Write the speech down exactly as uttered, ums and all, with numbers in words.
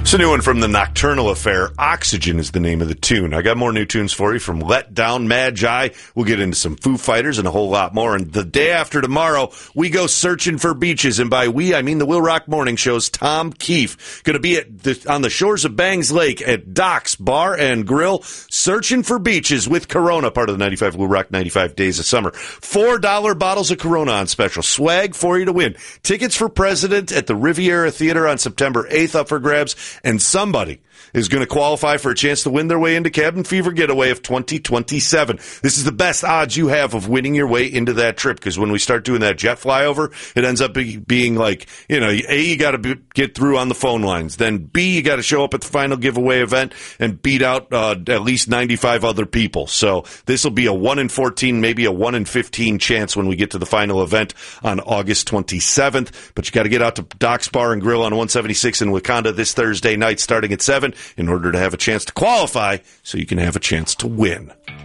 It's a new one from the Nocturnal Affair. Oxygen is the name of the tune. I got more new tunes for you from Let Down, Magi. We'll get into some Foo Fighters and a whole lot more. And the day after tomorrow, we go searching for beaches. And by we, I mean the Will Rock Morning Show's Tom Keefe. Going to be at the, on the shores of Bangs Lake at Doc's Bar and Grill, searching for beaches with Corona, part of the ninety-five Will Rock ninety-five Days of Summer. four dollar bottles of Corona on special. Swag for you to win. Tickets for President at the Riviera Theater on September eighth up for grabs. And somebody is going to qualify for a chance to win their way into Cabin Fever Getaway of twenty twenty-seven. This is the best odds you have of winning your way into that trip, because when we start doing that jet flyover, it ends up be, being like, you know, A, you got to get through on the phone lines. Then B, you got to show up at the final giveaway event and beat out uh, at least ninety-five other people. So this will be a one in fourteen, maybe a one in fifteen chance when we get to the final event on August twenty-seventh. But you got to get out to Doc's Bar and Grill on one seventy-six in Wakanda this Thursday night starting at seven in order to have a chance to qualify so you can have a chance to win.